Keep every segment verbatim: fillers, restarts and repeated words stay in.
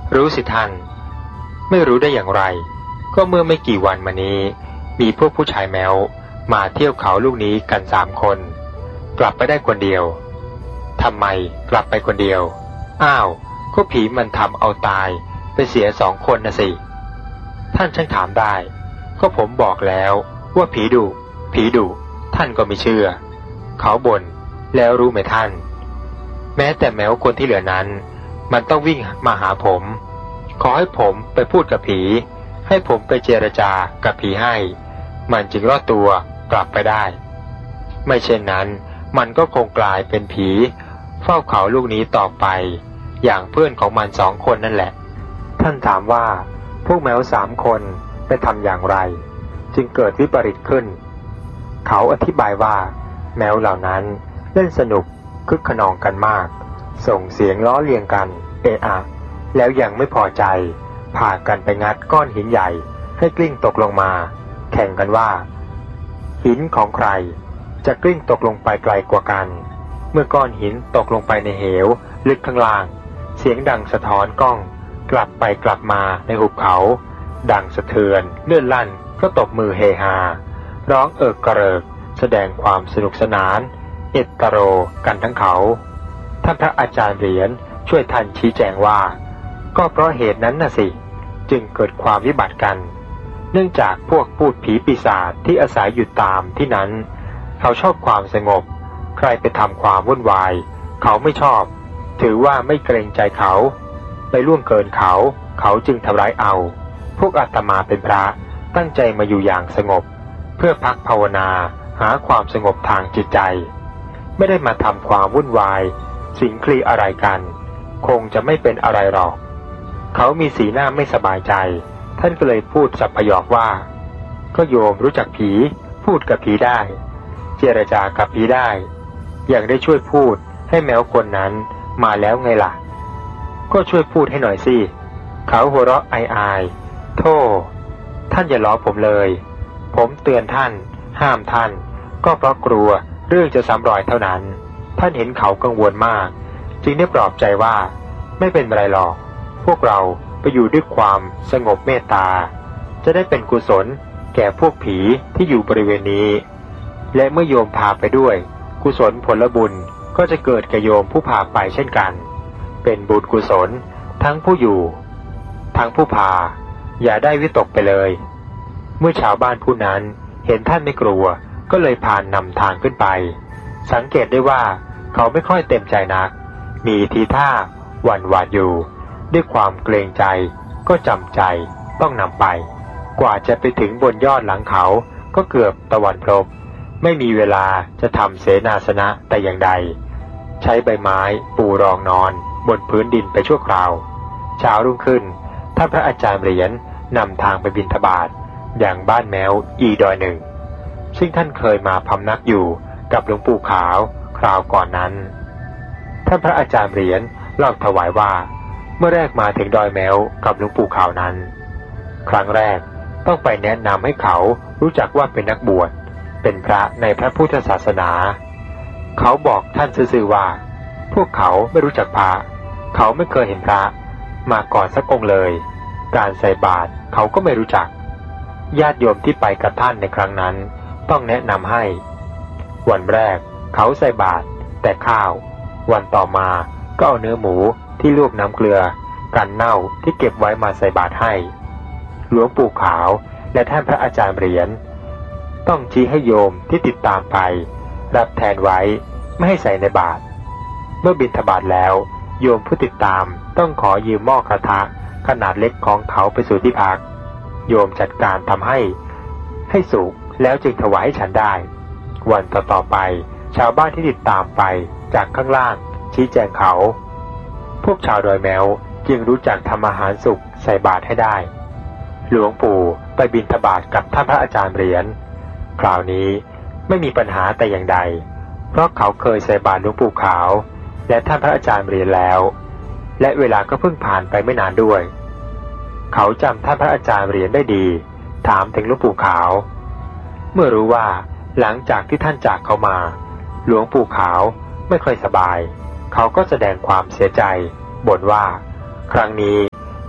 รู้สิท่านไม่รู้ได้อย่างไรก็เมื่อไม่กี่วันมานี้มีพวกผู้ชายแมวมาเที่ยวเขาลูกนี้กันสามคนกลับไปได้คนเดียวทำไมกลับไปคนเดียวอ้าวก็ผีมันทำเอาตายไปเสียสองคนนะสิท่านช่างถามได้ก็ผมบอกแล้วว่าผีดุผีดุท่านก็ไม่เชื่อเขาบ่นแล้วรู้ไหมท่านแม้แต่แมวคนที่เหลือนั้นมันต้องวิ่งมาหาผมขอให้ผมไปพูดกับผีให้ผมไปเจรจากับผีให้มันจึงรอดตัวกลับไปได้ไม่เช่นนั้นมันก็คงกลายเป็นผีเฝ้าเขาลูกนี้ต่อไปอย่างเพื่อนของมันสองคนนั่นแหละท่านถามว่าพวกแมวสามคนไปทำอย่างไรจึงเกิดวิปริตขึ้นเขาอธิบายว่าแมวเหล่านั้นเล่นสนุกคึกขนองกันมากส่งเสียงล้อเลียงกันเอะอะแล้วยังไม่พอใจพากันไปงัดก้อนหินใหญ่ให้กลิ้งตกลงมาแข่งกันว่าหินของใครจะกลิ้งตกลงไปไกลกว่ากันเมื่อก้อนหินตกลงไปในเหวลึกข้างล่างเสียงดังสะท้อนก้องกลับไปกลับมาในหุบเขาดังสะเทือนเลื่อนลั่นก็ตบมือเฮฮาร้องเอิกกระเริกแสดงความสนุกสนานเอตโรกันทั้งเขาท่านพระอาจารย์เหรียญช่วยท่านชี้แจงว่าก็เพราะเหตุนั้นน่ะสิจึงเกิดความวิบัติกันเนื่องจากพวกพูดผีปีศาจที่อาศัยอยู่ตามที่นั้นเขาชอบความสงบใครไปทำความวุ่นวายเขาไม่ชอบถือว่าไม่เกรงใจเขาไปล่วงเกินเขาเขาจึงทำร้ายเอาพวกอาตมาเป็นพระตั้งใจมาอยู่อย่างสงบเพื่อพักภาวนาหาความสงบทางจิตใจไม่ได้มาทำความวุ่นวายสิงคลีอะไรกันคงจะไม่เป็นอะไรหรอกเขามีสีหน้าไม่สบายใจท่านก็เลยพูดสัพพยอกว่าก็โยมรู้จักผีพูดกับผีได้เจรจากับผีได้อย่างได้ช่วยพูดให้แมวคนนั้นมาแล้วไงล่ะก็ช่วยพูดให้หน่อยสิเขาหัวเราะอายๆโธ่ท่านอย่าล้อผมเลยผมเตือนท่านห้ามท่านก็เพราะกลัวเรื่องจะซ้ำรอยเท่านั้นท่านเห็นเขากังวลมากจึงได้ปลอบใจว่าไม่เป็นไรหรอกพวกเราไปอยู่ด้วยความสงบเมตตาจะได้เป็นกุศลแก่พวกผีที่อยู่บริเวณนี้และเมื่อโยมพาไปด้วยกุศลผลบุญก็จะเกิดแก่โยมผู้พาไปเช่นกันเป็นบุญกุศลทั้งผู้อยู่ทั้งผู้พาอย่าได้วิตกไปเลยเมื่อชาวบ้านผู้นั้นเห็นท่านไม่กลัวก็เลยพานนำทางขึ้นไปสังเกตได้ว่าเขาไม่ค่อยเต็มใจนักมีทีท่าหวั่นหวาดอยู่ด้วยความเกรงใจก็จำใจต้องนำไปกว่าจะไปถึงบนยอดหลังเขาก็เกือบตะวันพลบไม่มีเวลาจะทำเสนาสนะแต่อย่างใดใช้ใบไม้ปูรองนอนบนพื้นดินไปชั่วคราวเช้ารุ่งขึ้นท่านพระอาจารย์เหรียญนำทางไปบิณฑบาตอย่างบ้านแมวอีดอยหนึ่งซึ่งท่านเคยมาพำนักอยู่กับหลวงปู่ขาวคราวก่อนนั้นท่านพระอาจารย์เหรียญเล่าถวายว่าเมื่อแรกมาถึงดอยแมวกับหลวงปู่ขาวนั้นครั้งแรกต้องไปแนะนำให้เขารู้จักว่าเป็นนักบวชเป็นพระในพระพุทธศาสนาเขาบอกท่านซื่อๆว่าพวกเขาไม่รู้จักพระเขาไม่เคยเห็นพระมาก่อนสักองค์เลยการใส่บาตรเขาก็ไม่รู้จักญาติโยมที่ไปกับท่านในครั้งนั้นต้องแนะนำให้วันแรกเขาใส่บาตรแต่ข้าววันต่อมาก็เอาเนื้อหมูที่ลวกน้ำเกลือกันเน่าที่เก็บไว้มาใส่บาตรให้หลวงปู่ขาวและท่านพระอาจารย์เหรียญต้องชี้ให้โยมที่ติดตามไปรับแทนไว้ไม่ให้ใส่ในบาตรเมื่อบิณฑบาตแล้วโยมผู้ติดตามต้องขอยืมหม้อกระทะขนาดเล็กของเขาไปสู่ที่พักโยมจัดการทำให้ให้สุกแล้วจึงถวายให้ฉันได้วันต่อๆไปชาวบ้านที่ติดตามไปจากข้างล่างชี้แจงเขาพวกชาวดอยแมวจึงรู้จักทำอาหารสุกใส่บาตรให้ได้หลวงปู่ไปบิณฑบาตกับท่านพระอาจารย์เหรียญคราวนี้ไม่มีปัญหาแต่อย่างใดเพราะเขาเคยใส่บาตรหลวงปู่ขาวและท่านพระอาจารย์เหรียญแล้วและเวลาก็เพิ่งผ่านไปไม่นานด้วยเขาจำท่านพระอาจารย์เหรียญได้ดีถามถึงหลวงปู่ขาวเมื่อรู้ว่าหลังจากที่ท่านจากเขามาหลวงปู่ขาวไม่ค่อยสบายเขาก็แสดงความเสียใจบ่นว่าครั้งนี้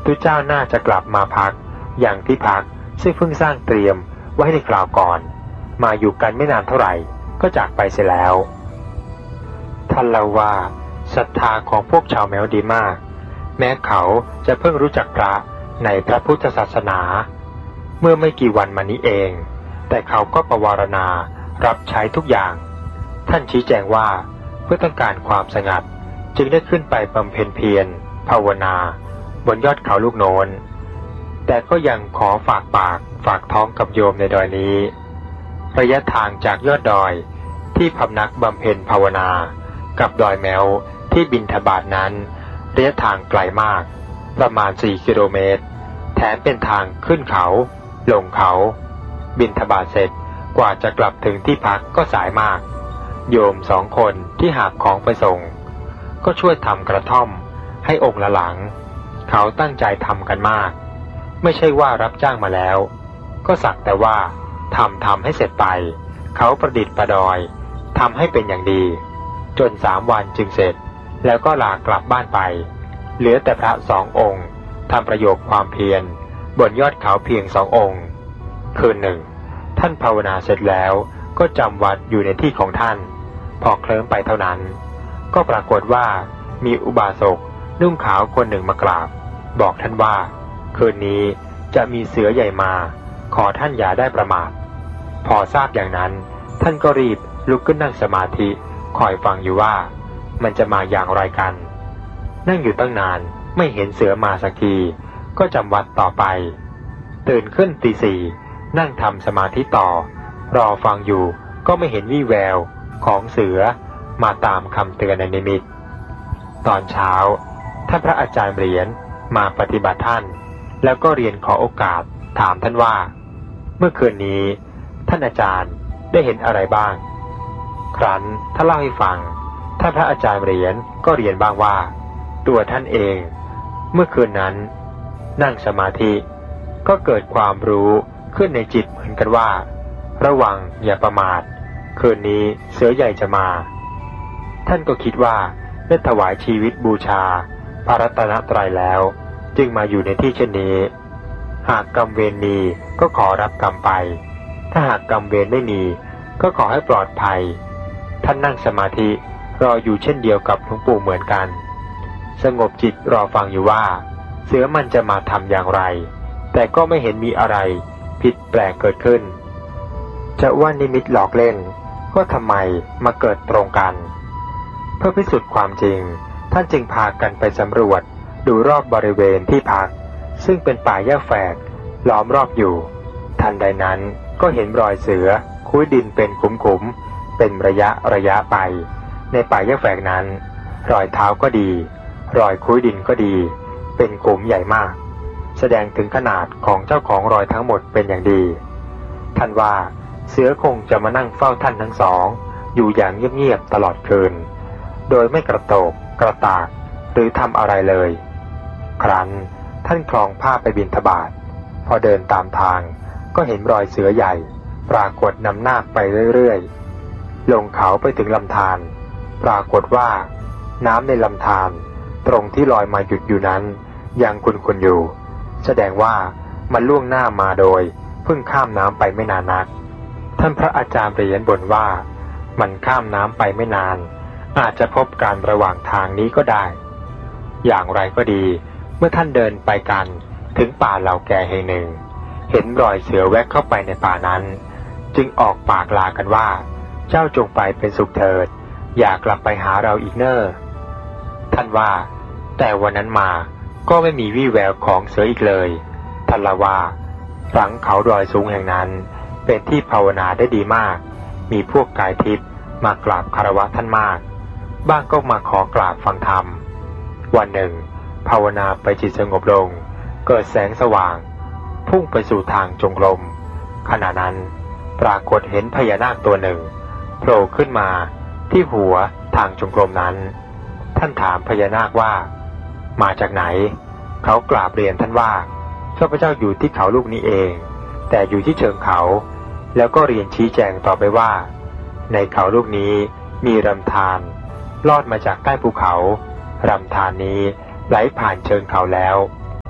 ตุเจ้าน่าจะกลับมาพักอย่างที่พักซึ่งเพิ่งสร้างเตรียมไว้ในคราวก่อนมาอยู่กันไม่นานเท่าไหร่ก็จากไปเสียแล้วท่านเล่าว่าศรัทธาของพวกชาวแมวดีมากแม้เขาจะเพิ่งรู้จักพระในพระพุทธศาสนาเมื่อไม่กี่วันมานี้เองแต่เขาก็ประวารณารับใช้ทุกอย่างท่านชี้แจงว่าเพื่อต้องการความสงัดจึงได้ขึ้นไปบำเพ็ญเพียรภาวนาบนยอดเขาลูกโนนแต่ก็ยังขอฝากปากฝากท้องกับโยมในดอยนี้ระยะทางจากยอดดอยที่พำนักบำเพ็ญภาวนากับดอยแมวที่บิณฑบาตนั้นระยะทางไกลมากประมาณสี่กิโลเมตรแถมเป็นทางขึ้นเขาลงเขาบิณฑบาตเสร็จกว่าจะกลับถึงที่พักก็สายมากโยมสองคนที่หาบของไปส่งก็ช่วยทำกระท่อมให้องค์ละหลังเขาตั้งใจทำกันมากไม่ใช่ว่ารับจ้างมาแล้วก็สักแต่ว่าทำทำให้เสร็จไปเขาประดิษฐ์ประดอยทำให้เป็นอย่างดีจนสามวันจึงเสร็จแล้วก็ลากลับบ้านไปเหลือแต่พระสององค์ทำประโยคความเพียรบนยอดเขาเพียงสององค์คืนหนึ่งท่านภาวนาเสร็จแล้วก็จำวัดอยู่ในที่ของท่านพอเคลิ้มไปเท่านั้นก็ปรากฏว่ามีอุบาสกนุ่งขาวคนหนึ่งมากราบบอกท่านว่าคืนนี้จะมีเสือใหญ่มาขอท่านอย่าได้ประมาทพอทราบอย่างนั้นท่านก็รีบลุกขึ้นนั่งสมาธิคอยฟังอยู่ว่ามันจะมาอย่างไรกันนั่งอยู่ตั้งนานไม่เห็นเสือมาสักทีก็จำวัดต่อไปตื่นขึ้นตีสี่นั่งทำสมาธิต่อรอฟังอยู่ก็ไม่เห็นวี่แววของเสือมาตามคำเตือนในนิมิตตอนเช้าท่านพระอาจารย์เหรียญมาปฏิบัติท่านแล้วก็เรียนขอโอกาสถามท่านว่าเมื่อคืนนี้ท่านอาจารย์ได้เห็นอะไรบ้างครั้นท่านเล่าให้ฟังท่านพระอาจารย์เหรียญก็เรียนบ้างว่าตัวท่านเองเมื่อคืนนั้นนั่งสมาธิก็เกิดความรู้ขึ้นในจิตเหมือนกันว่าระวังอย่าประมาทคืนนี้เสือใหญ่จะมาท่านก็คิดว่าได้ถวายชีวิตบูชาพระรัตนตรัยแล้วจึงมาอยู่ในที่เช่นนี้หากกรรมเวรมีก็ขอรับกรรมไปถ้าหากกรรมเวรไม่มีก็ขอให้ปลอดภัยท่านนั่งสมาธิรออยู่เช่นเดียวกับหลวงปู่เหมือนกันสงบจิตรอฟังอยู่ว่าเสือมันจะมาทำอย่างไรแต่ก็ไม่เห็นมีอะไรผิดแปลกเกิดขึ้นจะว่านิมิตหลอกเล่นก็ทำไมมาเกิดตรงกันเพื่อพิสูจน์ความจริงท่านจึงพากันไปสำรวจดูรอบบริเวณที่พักซึ่งเป็นป่าหญ้าแฝกล้อมรอบอยู่ทันใดนั้นก็เห็นรอยเสือคุ้ยดินเป็นขุมๆเป็นระยะระยะไปในป่าหญ้าแฝกนั้นรอยเท้าก็ดีรอยคุ้ยดินก็ดีเป็นขุมใหญ่มากแสดงถึงขนาดของเจ้าของรอยทั้งหมดเป็นอย่างดีท่านว่าเสือคงจะมานั่งเฝ้าท่านทั้งสองอยู่อย่างเงียบๆตลอดคืนโดยไม่กระโตกกระตากหรือทำอะไรเลยครั้นท่านคลองผ้าไปบิณฑบาตพอเดินตามทางก็เห็นรอยเสือใหญ่ปรากฏนำหน้าไปเรื่อยๆลงเขาไปถึงลำธารปรากฏว่าน้ำในลำธารตรงที่ลอยมาหยุดอยู่นั้นยังขุ่นๆอยู่แสดงว่ามันล่วงหน้ามาโดยเพิ่งข้ามน้ำไปไม่นานนักท่านพระอาจารย์เหรียญบ่นว่ามันข้ามน้ำไปไม่นานอาจจะพบการระหว่างทางนี้ก็ได้อย่างไรก็ดีเมื่อท่านเดินไปกันถึงป่าเหล่าแก่แห่งหนึ่งเห็นรอยเสือแวะเข้าไปในป่านั้นจึงออกปากลากันว่าเจ้าจงไปเป็นสุขเถิดอย่ากลับไปหาเราอีกเน้อท่านว่าแต่วันนั้นมาก็ไม่มีวี่แววของเสืออีกเลยท่านละว่าหลังเขาดอยสูงแห่งนั้นเป็นที่ภาวนาได้ดีมากมีพวกกายทิพย์มากราบคารวะท่านมากบ้างก็มาขอกราบฟังธรรมวันหนึ่งภาวนาไปจิตสงบลงเกิดแสงสว่างพุ่งไปสู่ทางจงกรมขณะนั้นปรากฏเห็นพญานาคตัวหนึ่งโผล่ขึ้นมาที่หัวทางจงกรมนั้นท่านถามพญานาคว่ามาจากไหนเขากราบเรียนท่านว่าข้าพเจ้าอยู่ที่เขาลูกนี้เองแต่อยู่ที่เชิงเขาแล้วก็เรียนชี้แจงต่อไปว่าในเขาลูกนี้มีลำธารลอดมาจากใต้ภูเขาลำธารนี้ไหลผ่านเชิงเขาแล้ว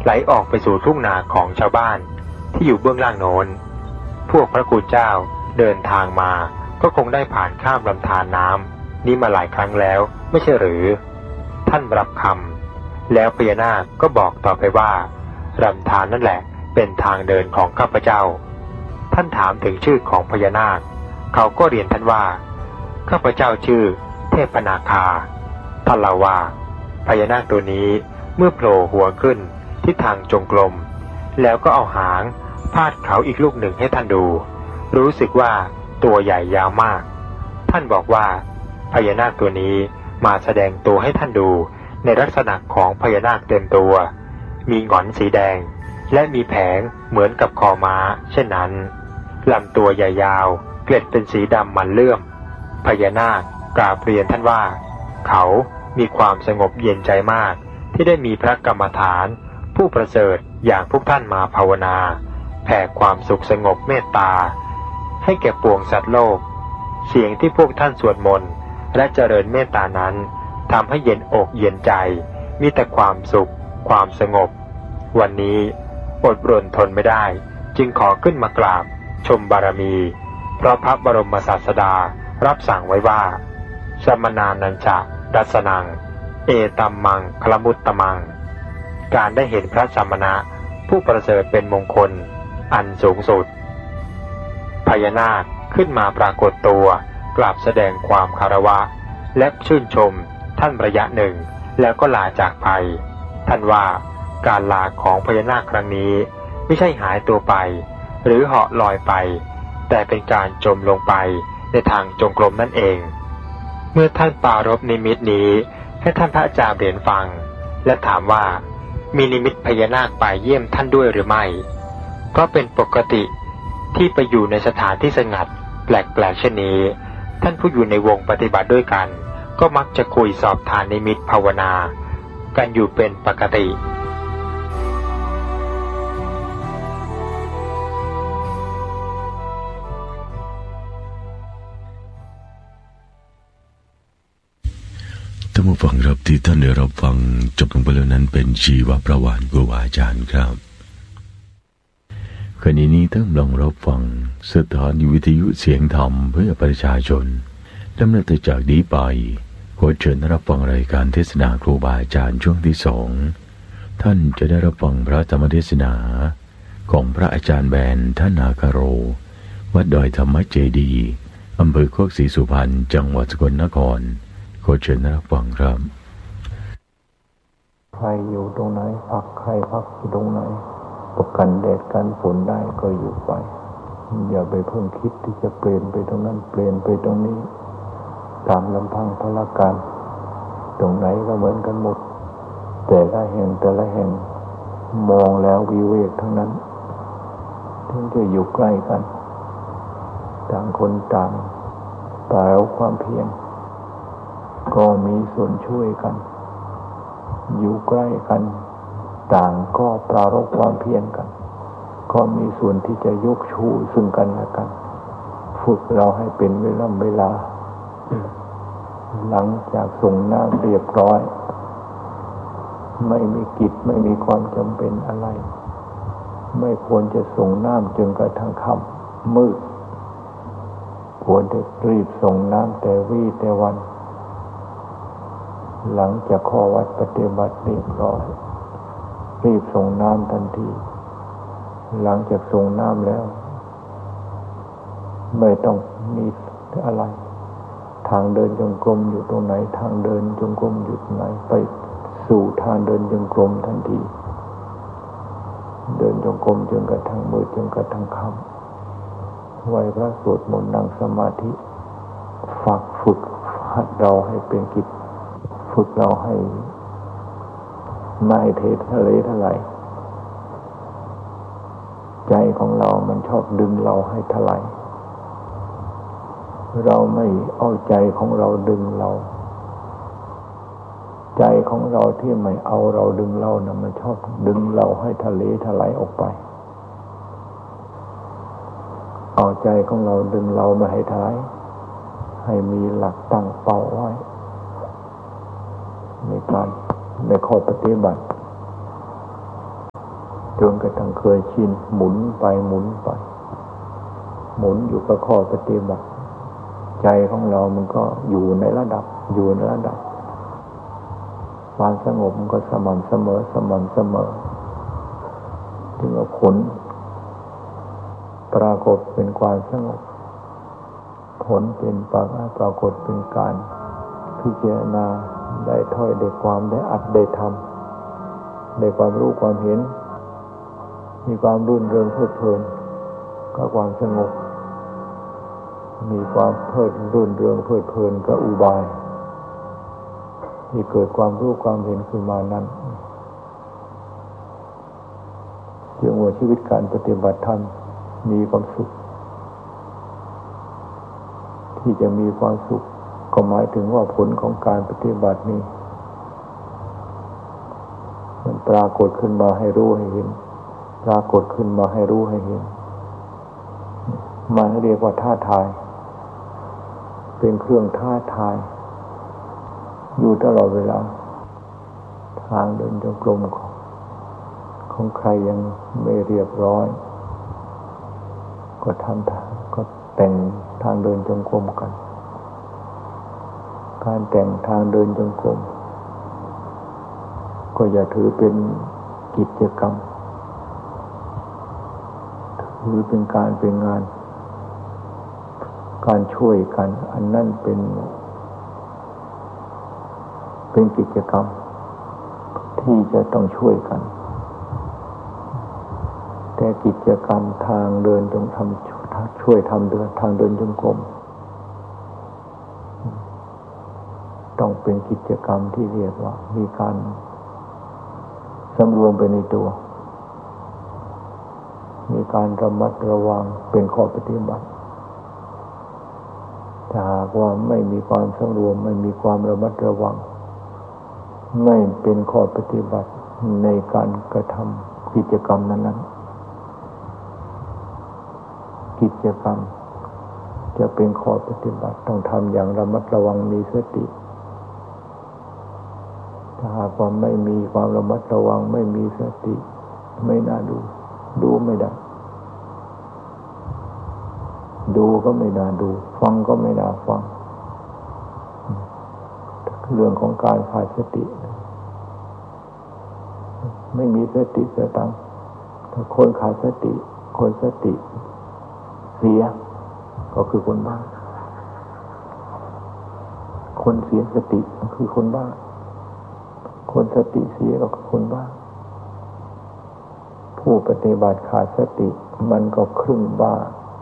ไหลออกไปสู่ทุ่งนาของชาวบ้านที่อยู่เบื้องล่างโน้นพวกพระคุณเจ้าเดินทางมาก็คงได้ผ่านข้ามลำธารน้ำนี้มาหลายครั้งแล้วไม่ใช่หรือท่านรับคำแล้วพญานาคก็บอกต่อไปว่าลำธารนั่นแหละเป็นทางเดินของข้าพเจ้าท่านถามถึงชื่อของพญานาคเขาก็เรียนท่านว่าข้าพเจ้าชื่อเทพนาคาท่านเล่าว่าพญานาคตัวนี้เมื่อโผล่หัวขึ้นที่ทางจงกรมแล้วก็เอาหางพาดเขาอีกลูกหนึ่งให้ท่านดูรู้สึกว่าตัวใหญ่ยาวมากท่านบอกว่าพญานาคตัวนี้มาแสดงตัวให้ท่านดูในลักษณะของพญานาคเต็มตัวมีหงอนสีแดงและมีแผงเหมือนกับคอม้าเช่นนั้นลำตัวใหญ่ยาวเกล็ดเป็นสีดำมันเลื่อมพญานาคกราบเรียนท่านว่าเขามีความสงบเย็นใจมากที่ได้มีพระกรรมฐานผู้ประเสริฐอย่างพวกท่านมาภาวนาแผ่ความสุขสงบเมตตาให้แก่ปวงสัตว์โลกเสียงที่พวกท่านสวดมนต์และเจริญเมตตานั้นทำให้เย็นอกเย็นใจมีแต่ความสุขความสงบวันนี้อดรนทนไม่ได้จึงขอขึ้นมากราบชมบารมีเพราะพระบรมศาสดารับสั่งไว้ว่าสมนานัญจะดัสนังเอตัมมังคลมุตตมังการได้เห็นพระสมณะผู้ประเสริฐเป็นมงคลอันสูงสุดพญานาคขึ้นมาปรากฏตัวกราบแสดงความคารวะและชื่นชมท่านระยะหนึ่งแล้วก็ลาจากไปท่านว่าการลาของพญานาคครั้งนี้ไม่ใช่หายตัวไปหรือเหาะลอยไปแต่เป็นการจมลงไปในทางจงกรมนั่นเองเมื่อท่านปรารภนิมิตนี้ให้ท่านพระอาจารย์เรียนฟังและถามว่ามีนิมิตพญานาคไปเยี่ยมท่านด้วยหรือไม่เพราะเป็นปกติที่ไปอยู่ในสถานที่สงัดแปลกๆเช่นนี้ท่านผู้อยู่ในวงปฏิบัติด้วยกันก็มักจะคุยสอบทานนิมิตภาวนากันอยู่เป็นปกติท่านผู้ฟังครับที่ท่านได้รับฟังจบลงไปแล้วนั้นเป็นชีวประวัติครูบาอาจารย์ครับขณะนี้ท่านลองรับฟังสถานีวิทยุเสียงธรรมเพื่อประชาชนดำเนินต่อจากนี้ไปขอเชิญรับฟังรายการเทศนาครูบาอาจารย์ช่วงที่สองท่านจะได้รับฟังพระธรรมเทศนาของพระอาจารย์แบนท่านนาคโรวัดดอยธรรมเจดีย์อำเภอโคกศรีสุพรรณจังหวัดสกลนครขอเชิญรับฟังครับใครอยู่ตรงไหนพักใครพักอยู่ตรงไหนประกันแดดกันฝนได้ก็อยู่ไปอย่าไปเพิ่งคิดที่จะเปลี่ยนไปตรงนั้นเปลี่ยนไปตรงนี้ตามลำพังพละการตรงไหนก็เหมือนกันหมดแต่ละแห่งแต่ละแห่งมองแล้ววิเวกทั้งนั้นถึงจะอยู่ใกล้กันต่างคนต่างปรารภความเพียรก็มีส่วนช่วยกันอยู่ใกล้กันต่างก็ปรารภความเพียรกันก็มีส่วนที่จะยกชูซึ่งกันและกันฝึกเราให้เป็นเวลาเวลาหลังจากส่งน้ำเรียบร้อยไม่มีกิจไม่มีความจำเป็นอะไรไม่ควรจะส่งน้ำจนกระทั่งค่ำมืดควรจะรีบส่งน้ำแต่วี่แต่วันหลังจากข้อวัดปฏิบัติเรียบร้อยรีบส่งน้ำทันทีหลังจากส่งน้ำแล้วไม่ต้องมีอะไรทางเดินจงกรมอยู่ตรงไหนทางเดินจงกรมอยู่ตรงไหนไปสู่ทางเดินจงกรมทันทีเดินจงกรมจนกระทั่งมืดจนกระทั่งค่ำไหว้พระสวดมนต์นั่งสมาธิฝากฝึกหัดเราให้เป็นกิจฝึกเราให้ไม่เททะเลทลายใจของเรามันชอบดึงเราให้ทลายเราไม่เอาใจของเราดึงเราใจของเราที่ไม่เอาเราดึงเรานะมันชอบดึงเราให้ทะเลทลายออกไปเอาใจของเราดึงเราไม่ให้ทลายให้มีหลักตั้งเป้าไว้ในการในข้อปฏิบัติจนกระทั่งเคยชินหมุนไปหมุนไปหมุนอยู่กับข้อปฏิบัติใจของเรามันก็อยู่ในระดับอยู่ในระดับความสงบมันก็สม่ำเสมอสม่ำเสมอถึงว่าผลปรากฏเป็นความสงบผลเป็นปรากฏเป็นการพิจารณาได้ถ้อยได้ความได้อัดได้ทำได้ความรู้ความเห็นมีความรื่นเริงเพลิดเพลินก็ความสงบมีความเพลิดรื่นเริงเพลิดเพลินก็อุบายที่เกิดความรู้ความเห็นขึ้นมานั้นจึงว่าชีวิตการปฏิบัติธรรมมีความสุขที่จะมีความสุขก็หมายถึงว่าผลของการปฏิบัตินี้มันปรากฏขึ้นมาให้รู้ให้เห็นปรากฏขึ้นมาให้รู้ให้เห็นมันเรียกว่าท้าทายเป็นเครื่องท้าทายอยู่ตลอดเวลาทางเดินจงกรมของของใครยังไม่เรียบร้อยก็ทำทางก็แต่งทางเดินจงกรมกันการแต่งทางเดินจงกรมก็อย่าถือเป็นกิจกรรมถือเป็นการเป็นงานการช่วยกันอันนั้นเป็นเป็นกิจกรรมที่จะต้องช่วยกันแต่กิจกรรมทางเดินจงทำช่วยทำเดินทางเดินจงกรมต้องเป็นกิจกรรมที่เรียกว่ามีการสำรวมไปในตัวมีการระมัดระวังเป็นข้อปฏิบัติถ้าหากว่าไม่มีความสำรวมไม่มีความระมัดระวังไม่เป็นข้อปฏิบัติในการกระทำกิจกรรมนั้นๆกิจกรรมจะเป็นข้อปฏิบัติต้องทำอย่างระมัดระวังมีสติถ้าหากว่าไม่มีความระมัดระวังไม่มีสติไม่น่าดูดูไม่ได้ดูก็ไม่น่าดูฟังก็ไม่น่าฟังเรื่องของการขาดสติไม่มีสติสตังค์ถ้าคนขาดสติคนสติเสียก็คือคนบ้าคนเสียสติก็คือคนบ้าคนสติเสียก็คือคนบ้าผู้ปฏิบัติขาดสติมันก็ครึ่งบ้า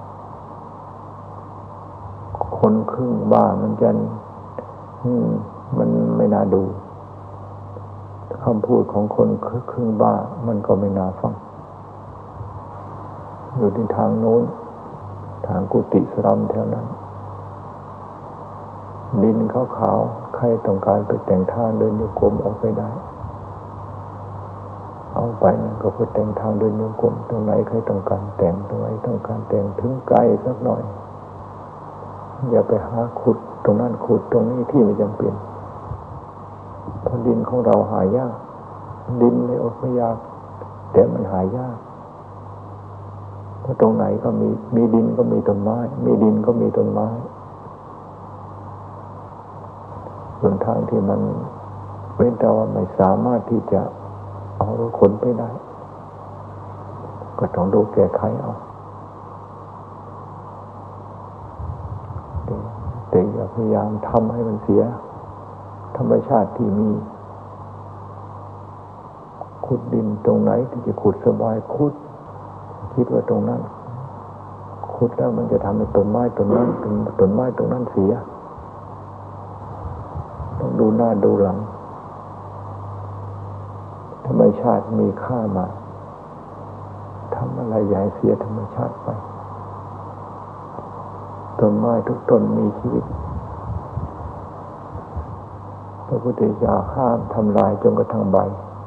คนครึ่งบ้ามันจะมันไม่น่าดูคำพูดของคนครึ่งบ้ามันก็ไม่น่าฟังอยู่ที่ทางโน้นทางกุฏิสรัมแถวนั้นดินขาวๆใครต้องการไปแต่งทางเดินโยกมออกไปได้เอาไปนั่นก็เพื่อแต่งทางเดินโยกมตรงไหนใครต้องการแต่งตรงไหนต้องการแต่งถึงไกลสักหน่อยอย่าไปหาขุดตรงนั้นขุดตรงนี้ที่ไม่จำเป็นเพราะดินของเราหายากดินไม่อดไม่ยากแต่มันหายากเพราะตรงไหนก็มีมีดินก็มีต้นไม้มีดินก็มีต้นไม้ส่วนทางที่มันเว้นแต่ว่าไม่สามารถที่จะเอารถขนไปได้ก็ต้องดูแก้ไขเอาแต่อย่าพยายามทำให้มันเสียธรรมชาติที่มีขุดดินตรงไหนที่จะขุดสบายขุดคิดว่าตรงนั้นขุดแล้วมันจะทำให้ต้นไม้ต้นนั้นต้นไม้ตรงนั้นเสียต้องดูหน้าดูหลังธรรมชาติมีค่ามาทำอะไรอย่าให้เสียธรรมชาติไปต้นไม้ทุกต้นมีชีวิตพระพุทธเจ้าห้ามทำลายจนกระทั่งใบ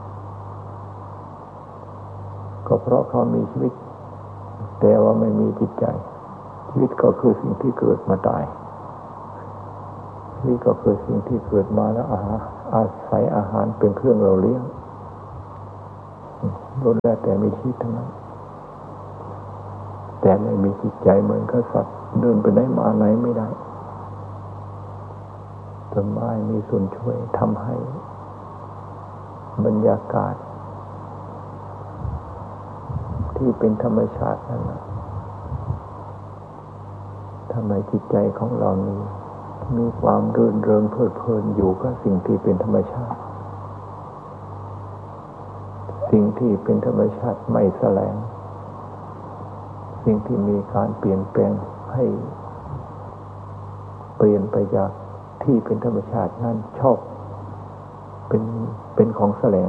ก็เพราะเขามีชีวิตแต่ว่าไม่มีจิตใจชีวิตก็คือสิ่งที่เกิดมาตายชีวิตก็คือสิ่งที่เกิดมาแล้วอาหารอาศัยอาหารเป็นเครื่องเราเลี้ยงล้วนแล้วแต่มีชีวิตทั้งนั้นแต่ไม่มีจิตใจเหมือนกับสัตว์เดินไปไหนมาไหนไม่ได้ต้นไม้มีส่วนช่วยทำให้บรรยากาศที่เป็นธรรมชาตินั่นนะทำให้จิตใจของเรามีมีความรื่นเริงเพลิดเพลินอยู่กับสิ่งที่เป็นธรรมชาติสิ่งที่เป็นธรรมชาติไม่แสลงสิ่งที่มีการเปลี่ยนแปลงให้เปลี่ยนไปจากที่เป็นธรรมชาตินั้นชอบเป็นเป็นของแสลง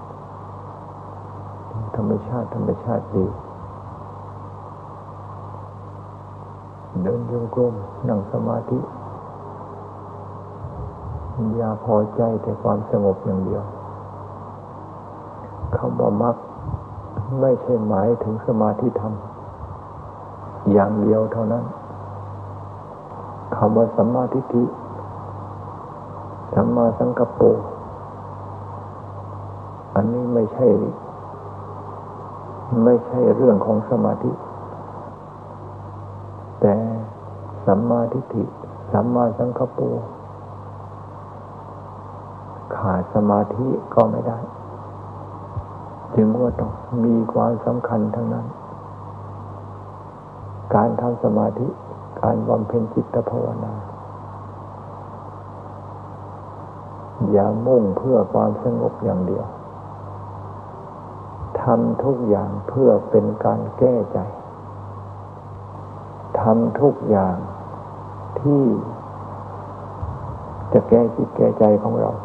ธรรมชาติธรรมชาติดีเดินโยกมนั่งสมาธิอย่าพอใจแต่ความสงบอย่างเดียวคำว่ามรรคไม่ใช่หมายถึงสมาธิธรรมอย่างเดียวเท่านั้นคำว่าสัมมาทิฏฐิสัมมาสังกัปโปอันนี้ไม่ใช่ไม่ใช่เรื่องของสมาธิแต่สัมมาทิฏฐิสัมมาสังกัปโปขาดสมาธิก็ไม่ได้จึงว่าต้องมีความสำคัญทั้งนั้นการทำสมาธิการบำเพ็ญจิตภาวนาอย่ามุ่งเพื่อความสงบอย่างเดียวทำทุกอย่างเพื่อเป็นการแก้ใจทำทุกอย่างที่จะแก้จิตแก้ใจของเรา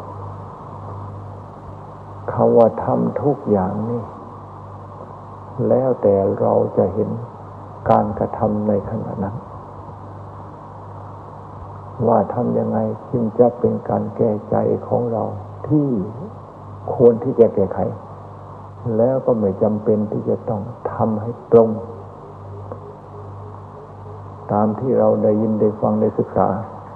คำว่าทำทุกอย่างนี่แล้วแต่เราจะเห็นการกระทำในขณะนั้นว่าทำยังไงจึงจะเป็นการแก้ใจของเราที่ควรที่จะแก้ไขแล้วก็ไม่จำเป็นที่จะต้องทำให้ตรงตามที่เราได้ยินได้ฟังได้ศึกษา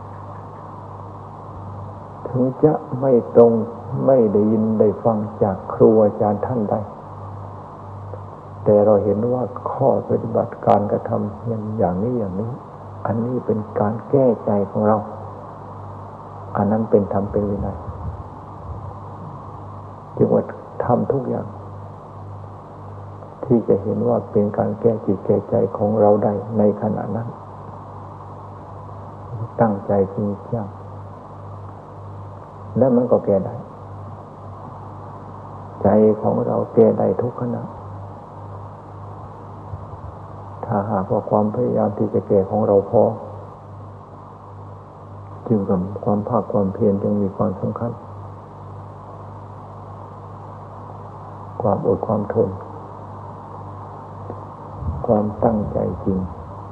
ถึงจะไม่ตรงไม่ได้ยินได้ฟังจากครูอาจารย์ท่านใดแต่เราเห็นว่าข้อปฏิบัติการกระทำอย่างนี้อย่างนี้อันนี้เป็นการแก้ใจของเราอันนั้นเป็นธรรมเป็นวินัยจึงว่าทำทุกอย่างที่จะเห็นว่าเป็นการแก้จิตแก้ใจของเราได้ในขณะนั้นตั้งใจจริงจังแล้วมันก็แก้ได้ใจของเราแก้ได้ทุกขณะถ้าหากว่าความพยายามที่จะแก้ของเราพอจึงกับความภาคความเพียรจึงมีความสำคัญความอดความทนความตั้งใจจริง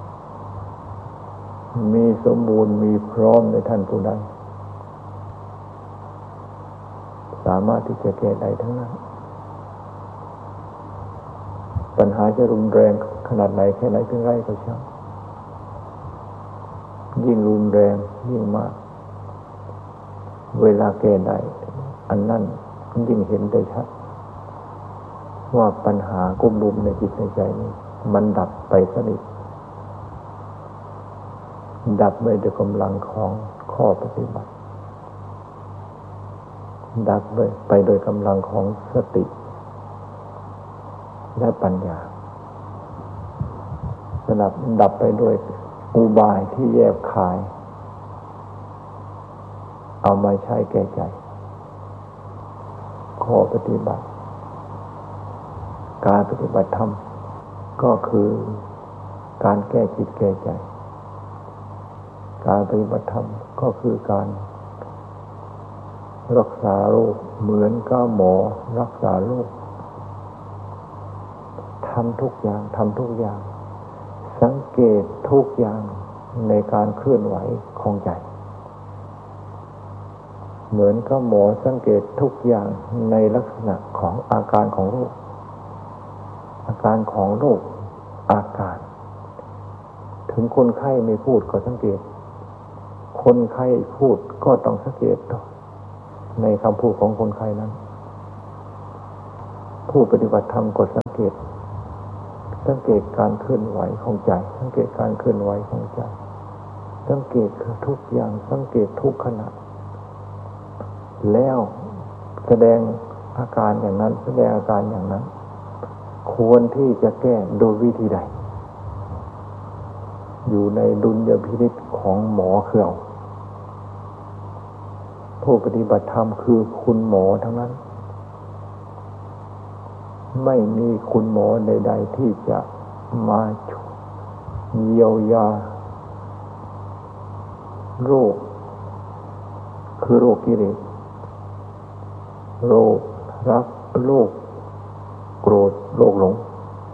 มีสมบูรณ์มีพร้อมในท่านผู้ใดสามารถที่จะแก้ได้ทั้งนั้นปัญหาจะรุนแรงขนาดไหนแค่ไหนเพียงไรก็ช่างยิ่งรุนแรงยิ่งมากเวลาแก้ได้อันนั้นยิ่งเห็นได้ชัดว่าปัญหากุมรุมในจิตในใจนี้มันดับไปสนิทดับไปด้วยกำลังของข้อปฏิบัติดับไปไปโดยกำลังของสติและปัญญาสนับดับไปด้วยอุบายที่แยบคายเอามาใช้แก้ใจข้อปฏิบัติการปฏิบัติธรรมก็คือการแก้จิตแก้ใจการปฏิบัติธรรมก็คือการรักษาโรคเหมือนกับหมอรักษาโรคทำทุกอย่างทำทุกอย่างสังเกตทุกอย่างในการเคลื่อนไหวของใจเหมือนกับหมอสังเกตทุกอย่างในลักษณะของอาการของโรคอาการของโรคอาการถึงคนไข้ไม่พูดก็สังเกตคนไข้พูดก็ต้องสังเกตในคำพูดของคนไข้นั้นผู้ปฏิบัติธรรมก็สังเกตสังเกตการเคลื่อนไหวของใจสังเกตการเคลื่อนไหวของใจสังเกตทุกอย่างสังเกตทุกขณะแล้วแสดงอาการอย่างนั้นแสดงอาการอย่างนั้นควรที่จะแก้โดยวิธีใดอยู่ในดุลยพินิจของหมอเครื่องผู้ปฏิบัติธรรมคือคุณหมอทั้งนั้นไม่มีคุณหมอใดๆที่จะมาเยียวยาโรคคือโรคกิเลสโรครักโรคโกรธโรคหลง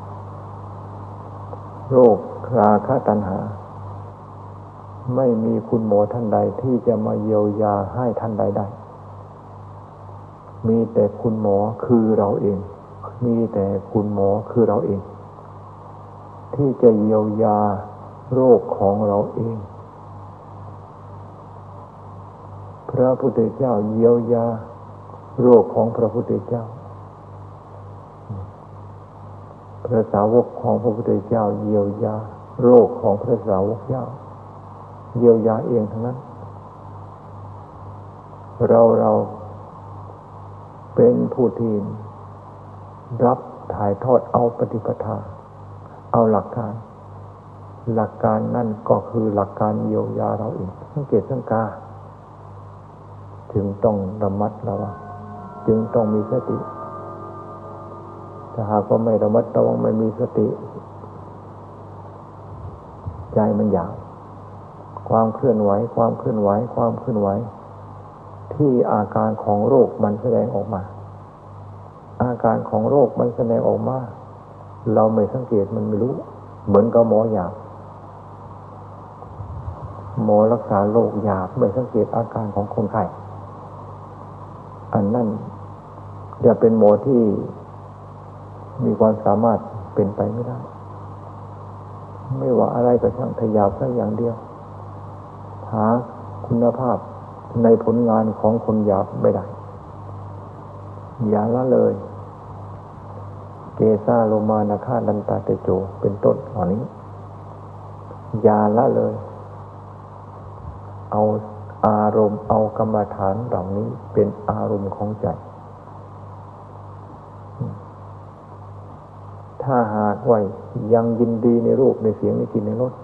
โรคราคะตัณหาไม่มีคุณหมอท่านใดที่จะมาเยียวยาให้ท่านใดได้มีแต่คุณหมอคือเราเองมีแต่คุณหมอคือเราเองที่จะเยียวยาโรคของเราเองพระพุทธเจ้าเยียวยาโรคของพระพุทธเจ้าพระสาวกของพระพุทธเจ้าเยียวยาโรคของพระสาวกเจ้าเยียวยาเองทั้งนั้นเราเราเป็นผู้ที่รับถ่ายทอดเอาปฏิปทาเอาหลักการหลักการนั่นก็คือหลักการเยียวยาเราเองสังเกตสังกาจึงต้องระมัดระวังจึงต้องมีสติถ้าหากว่าไม่ระมัดระวังไม่มีสติใจมันอยากความเคลื่อนไหวความเคลื่อนไหวความเคลื่อนไหวที่อาการของโรคมันแสดงออกมาอาการของโรคมันแสดงออกมาเราไม่สังเกตมันไม่รู้เหมือนกับหมอหยาบหมอรักษาโรคหยาบไม่สังเกตอาการของคนไข้อันนั้นจะเป็นหมอที่มีความสามารถเป็นไปไม่ได้ไม่ว่าอะไรก็ช่างทยาบสักอย่างเดียวหาคุณภาพในผลงานของคนหยาบไม่ได้อย่าละเลยเกสาโลมานาคาดันตาเตโจเป็นต้นเหล่านี้อย่าละเลยเอาอารมณ์เอากรรมฐานเหล่านี้เป็นอารมณ์ของใจถ้าหากว่ายังยินดีในรูปในเสียงในกลิ่นในรส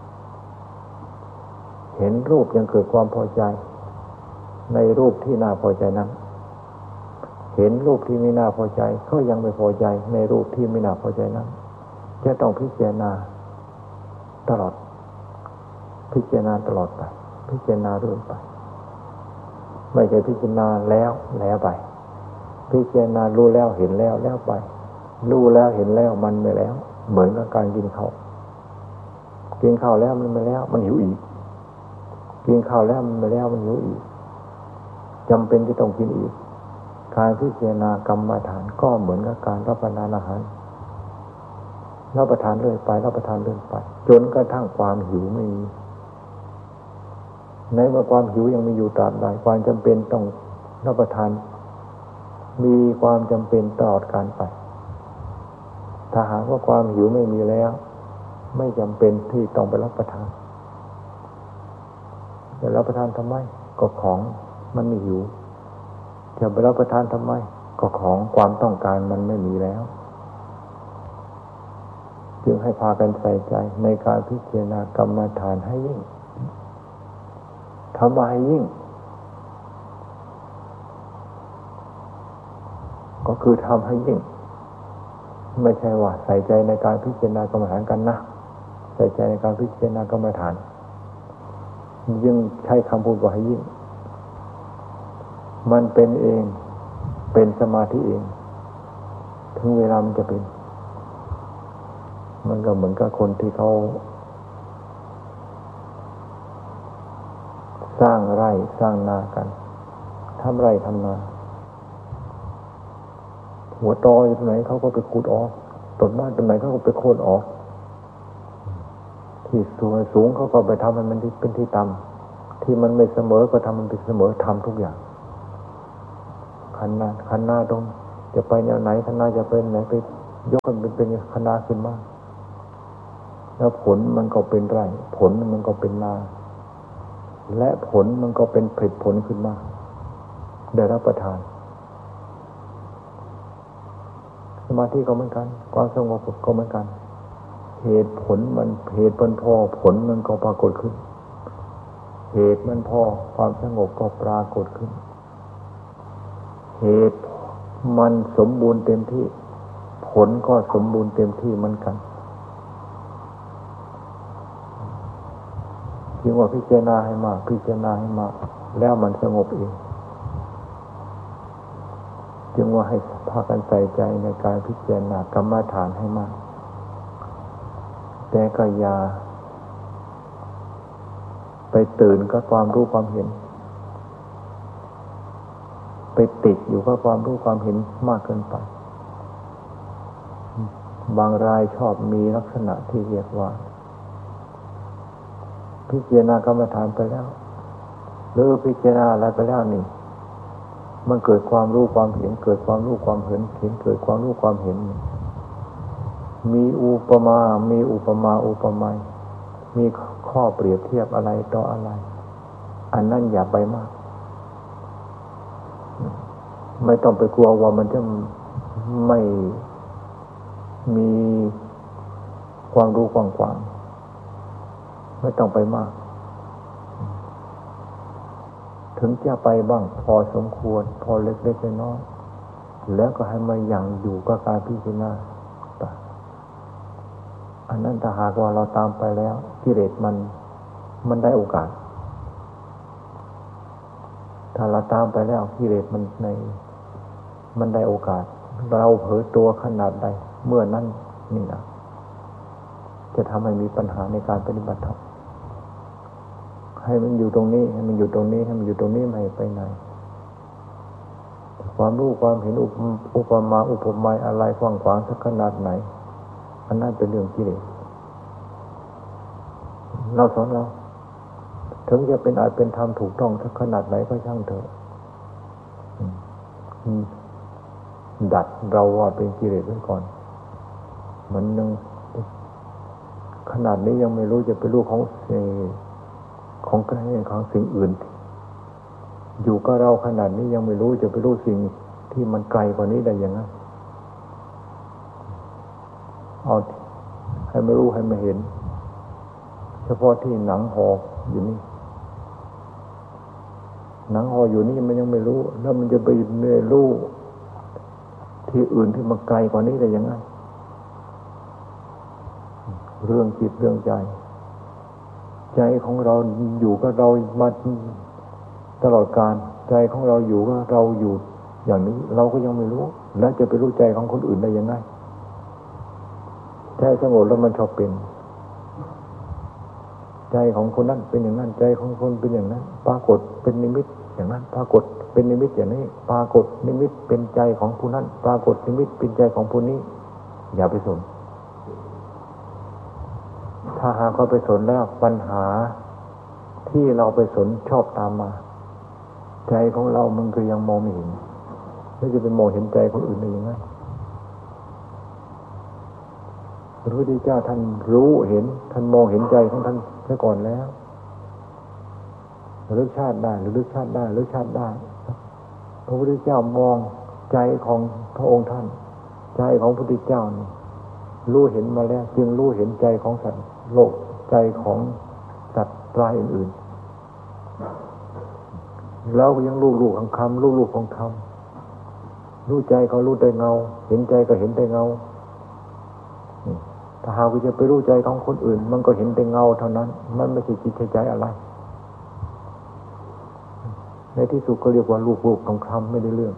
เห็นรูปยังเกิดความพอใจในรูปที่น่าพอใจนั้นเห็นรูปที่ไม่น่าพอใจก็ยังไม่พอใจในรูปที่ไม่น่าพอใจนั้นจะต้องพิจารณาตลอดพิจารณาตลอดไปพิจารณาเรื่อยไปไม่ใช่พิจารณาแล้วแล้วไปพิจารณารู้แล้วเห็นแล้วแล้วไปรู้แล้วเห็นแล้วมันไม่แล้วเหมือนกับการกินข้าวกินข้าวแล้วมันไม่แล้วมันหิวอีกกินข้าวแล้วมันไม่แล้วมันหิวอีกจำเป็นที่ต้องกินอีกการพิจารณากรรมฐานก็เหมือนกับการรับประทานอาหารรับประทานเรื่อยไปรับประทานเรื่อยไปจนกระทั่งความหิวไม่มีในเมื่อความหิวยังมีอยู่ตราบใดความจำเป็นต้องรับประทานมีความจำเป็นตลอดกาลไปถ้าหากว่าความหิวไม่มีแล้วไม่จำเป็นที่ต้องไปรับประทานจะรับประทานทำไมก็ของมันไม่หิวจะไปรับประทานทำไมก็ของความต้องการมันไม่มีแล้วจึงให้พากันใส่ใจในการพิจารณากรรมฐานให้ยิ่งทำให้ยิ่งก็คือทำให้ยิ่งไม่ใช่ว่าใส่ใจในการพิจารณากรรมฐานกันนะใส่ใจในการพิจารณากรรมฐานยิ่งใช้คำพูดว่าให้ยิ่งมันเป็นเองเป็นสมาธิเองถึงเวลามันจะเป็นมันก็เหมือนกับคนที่เขาสร้างไร่สร้างนากันทำไร่ทำนาหัวตออยู่ตรงไหนเขาก็ไปขุดออกต้นไม้ต้นไหนเขาก็ไปโค่นออกที่สูงสูงเขาก็ไปทำให้มันเป็นที่ต่ำที่มันไม่เสมอก็ทำมันเป็นเสมอทำทุกอย่างคันนาคันนาตรงจะไปแนวไหนคณะจะเป็นไหนไปยกมันเป็นคณะขึ้นมาแล้วผลมันก็เป็นไร่ผลมันก็เป็นนาและผลมันก็เป็นผลิตผลขึ้นมาได้รับประทานสมาธิก็เหมือนกันความสงบก็เหมือนกันเหตุผลมันเหตุมันพอผลมันก็ปรากฏขึ้นเหตุมันพอความสงบก็ปรากฏขึ้นเหตุมันสมบูรณ์เต็มที่ผลก็สมบูรณ์เต็มที่เหมือนกันจึงว่าพิจารณาให้มากพิจารณาให้มากแล้วมันสงบเองจึงว่าให้พากันใส่ใจในการพิจารณากรรมฐานให้มากแต่ก็อย่าไปตื่นกับความรู้ความเห็นไปติดอยู่กับความรู้ความเห็นมากเกินไปบางรายชอบมีลักษณะที่เรียกว่าพิจารณากรรมฐานไปแล้วหรือพิจารณาอะไรไปแล้วนี่มันเกิดความรู้ความเห็นเกิดความรู้ความเห็นเห็นเกิดความรู้ความเห็นมีอุปมามีอุปมาอุปไมยมีข้อเปรียบเทียบอะไรต่ออะไรอันนั้นอย่าไปมากไม่ต้องไปกลัวว่ามันจะไม่มีความรู้กว้างๆไม่ต้องไปมากถึงจะไปบ้างพอสมควรพอเล็กๆน้อยๆแล้วก็ให้มายังอยู่กับการพิจารณาอันนั้นถ้าหากว่าเราตามไปแล้วกิเลสมันมันได้โอกาสถ้าเราตามไปแล้วกิเลสมันในมันได้โอกาสเราเผลอตัวขนาดใดเมื่อนั้นนี่นะจะทำให้มีปัญหาในการปฏิบัติธรรมให้มันอยู่ตรงนี้ให้มันอยู่ตรงนี้ให้มันอยู่ตรงนี้ไม่ไปไหนความรู้ความเห็นอุปมาอุปไมยอะไรกว้างขวางสักขนาดไหนอันนั้นเป็นเรื่องกิเลสเราสอนเราถึงจะเป็นอาจเป็นธรรมถูกต้องสักขนาดไหนก็ช่างเถอะดัดเราว่าเป็นกิเลสไว้ก่อนมันยังขนาดนี้ยังไม่รู้จะเป็นลูกของเสของใกล้ของสิ่งอื่นอยู่กับเราขนาดนี้ยังไม่รู้จะไปรู้สิ่งที่มันไกลกว่านี้ได้ยังไงเอาให้ไม่รู้ให้ไม่เห็นเฉพาะที่หนังห่ออยู่นี่หนังห่ออยู่นี่มันยังไม่รู้แล้วมันจะไปรู้ที่อื่นที่มันไกลกว่านี้ได้ยังไงเรื่องจิตเรื่องใจใจของเราอยู่กับเรามาตลอดกาลใจของเราอยู่กับเราอยู่อย่างนี้เราก็ยังไม่รู้แล้วจะไปรู้ใจของคนอื่นได้ยังไงใจสงบแล้วมันชอบเป็นใจของคนนั้นเป็นอย่างนั้นใจของคนเป็นอย่างนั้นปรากฏเป็นนิมิตอย่างนั้นปรากฏเป็นนิมิตอย่างนี้ปรากฏนิมิตเป็นใจของผู้นั้นปรากฏนิมิตเป็นใจของผู้นี้อย่าไปสนถ้าหากเขาไปสนแล้วปัญหาที่เราไปสนชอบตามมาใจของเรามันก็ยังมองไม่เห็นแล้วจะไปมองเห็นใจคนอื่นได้ยังไงพระพุทธเจ้าท่านรู้เห็นท่านมองเห็นใจของท่านซะก่อนแล้วระลึกชาติได้ระลึกชาติได้ระลึกชาติได้พระพุทธเจ้ามองใจของพระองค์ท่านใจของพระพุทธเจ้านี่รู้เห็นมาแล้วจึงรู้เห็นใจของสัตว์โลกใจของสัตว์รายอื่นๆแล้วยังรู้ลูกของคำรู้ลูกของคำรู้ใจเขารู้แต่เงาเห็นใจก็เห็นแต่เงาถ้าหากว่าจะไปรู้ใจของคนอื่นมันก็เห็นแต่เงาเท่านั้นมันไม่ใช่จิตใจอะไรในที่สุดก็เรียกว่าลูกลูกของคำไม่ได้เรื่อง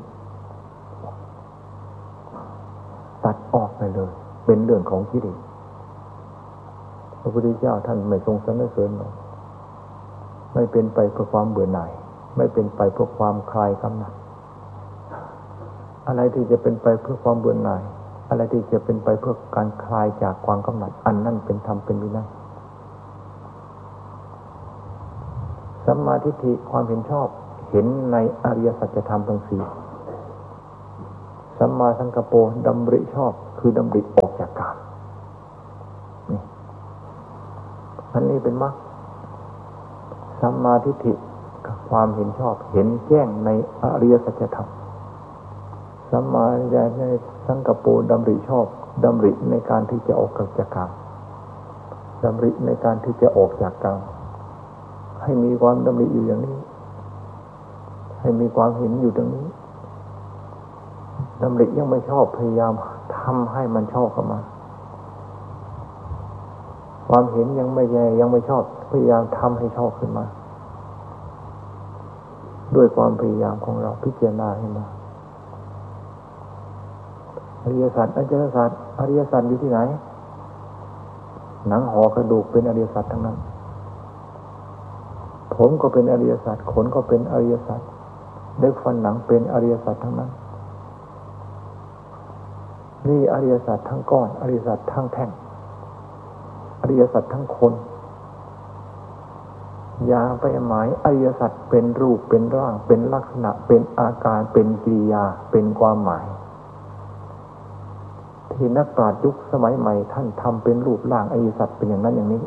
ตัดออกไปเลยเป็นเรื่องของกิเลสพระพุทธเจ้าท่านไม่ทรงสรรเสริญหรอกไม่เป็นไปเพื่อความเบื่อหน่ายไม่เป็นไปเพื่อความคลายกำหนัดอะไรที่จะเป็นไปเพื่อความเบื่อหน่ายอะไรที่จะเป็นไปเพื่อการคลายจากความกำหนัดอันนั้นเป็นธรรมเป็นวินัยสัมมาทิฏฐิความเห็นชอบเห็นในอริยสัจธรรมทั้งสี่สสัมมาสังกัปโปดำริชอบคือดำริออกจากกามนี่อันนี้เป็นมรรคสัมมาทิฏฐิความเห็นชอบเห็นแจ้งในอริยสัจธรรมสัมมาญาณสังกัปโปดำริชอบดำริในการที่จะออกจากกามดำริในการที่จะออกจากกามให้มีความดำริอยู่อย่างนี้ให้มีความเห็นอยู่ตรงนี้ดำริยังไม่ชอบพยายามทำให้มันชอบเข้ามาความเห็นยังไม่แย่ยังไม่ชอบพยายามทำให้ชอบขึ้นมาด้วยความพยายามของเราพิจารณาให้มาอริยสัจอริยสัจอริยสัจอยู่ที่ไหนหนังห่อกระดูกเป็นอริยสัจทั้งนั้นผมก็เป็นอริยสัจขนก็เป็นอริยสัจเล็บฟันหนังเป็นอริยสัจทั้งนั้นนี่อริยสัจทั้งก้อนอริยสัจทั้งแท่งอริยสัจทั้งคนอย่าไปหมายอริยสัจเป็นรูปเป็นร่างเป็นลักษณะเป็นอาการเป็นกิริยาเป็นความหมายที่นักปราชญ์ยุคสมัยใหม่ท่านทำเป็นรูปร่างอริยสัจเป็นอย่างนั้นอย่างนี้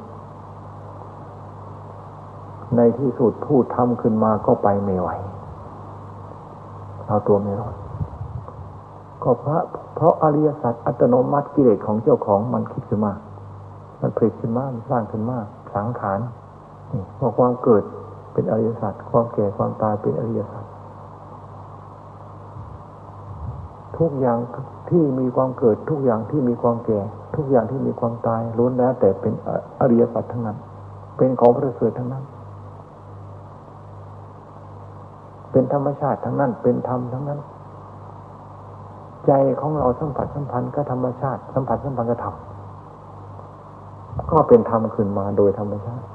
ในที่สุดพูดทำขึ้นมาก็ไปไม่ไหวเอาตัวไม่รอดก็เพราะเพราะอริยสัจอัตโนมัติกิเลสของเจ้าของมันคิดขึ้นมามันผลิตขึ้นมามันสร้างขึ้นมาสังขารเพราะความเกิดเป็นอริยสัจความแก่ความตายเป็นอริยสัจทุกอย่างที่มีความเกิดทุกอย่างที่มีความแก่ทุกอย่างที่มีความตายล้วนแล้วแต่เป็นอริยสัจทั้งนั้นเป็นของประเสริฐทั้งนั้นเป็นธรรมชาติทั้งนั้นเป็นธรรมทั้งนั้นใจของเราสัมผัสสัมพันธ์กับธรรมชาติสัมผัสสัมพันธ์กับธรรมก็เป็นธรรมขึ้นมาโดยธรรมชาติ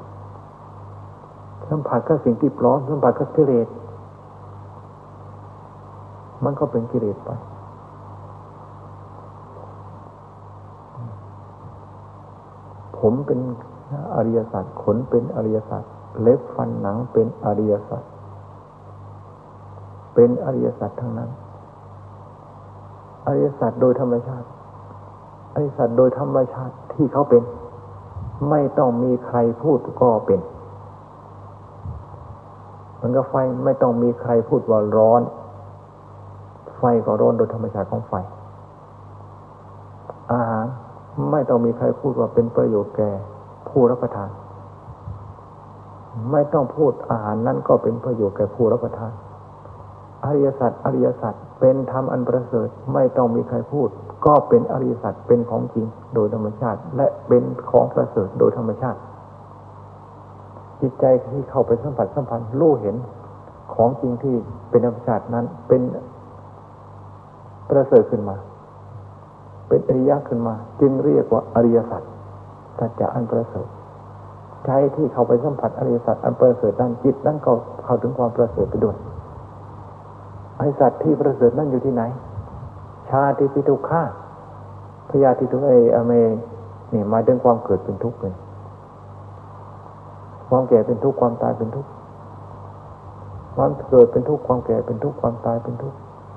สัมผัสกับสิ่งที่ปลอมสัมผัสกับกิเลสมันก็เป็นกิเลสไปผมเป็นอริยสัจขนเป็นอริยสัจเล็บฟันหนังเป็นอริยสัจเป็นอริยสัจทั้งนั้นอริยสัจโดยธรรมชาติอริยสัจโดยธรรมชาติที่เขาเป็นไม่ต้องมีใครพูดก็เป็นมันก็ไฟไม่ต้องมีใครพูดว่าร้อนไฟก็ร้อนโดยธรรมชาติของไฟอาหารไม่ต้องมีใครพูดว่าเป็นประโยชน์แก่ผู้รับประทานไม่ต้องพูดอาหารนั้นก็เป็นประโยชน์แก่ผู้รับประทานอริยสัจอริยสัจเป็นธรรมอันประเสริฐไม่ต้องมีใครพูดก็เป็นอริยสัจเป็นของจริงโดยธรรมชาติและเป็นของประเสริฐโดยธรรมชาติจิตใจที่เข้าไปสัมผัสสัมพันธ์รู้เห็นของจริงที่เป็นธรรมชาตินั้นเป็นประเสริฐขึ้นมาเป็นอริยะขึ้นมาจึงเรียกว่าอริยสัจสัจจะอันประเสริฐใจที่เข้าไปสัมผัสอริยสัจอันประเสริฐนั้นจิตนั้นก็เข้าถึงความประเสริฐไปด้วยอริยสัจที่ประเสริฐนั้นอยู่ที่ไหนชาติปิทุกขาพยาธิทุกข์เออเมนี่หมายถึงความเกิดเป็นทุกข์เลยความแก่เป็นทุกข์ความตายเป็นทุกข์ความเกิดเป็นทุกข์ความแก่เป็นทุกข์ความตายเป็นทุกข์